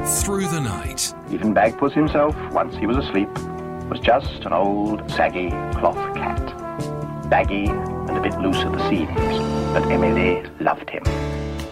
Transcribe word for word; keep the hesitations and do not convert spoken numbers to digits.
through the night. Even Bagpuss himself, once he was asleep, was just an old, saggy cloth cat. Baggy and a bit loose at the seams, but Emily loved him.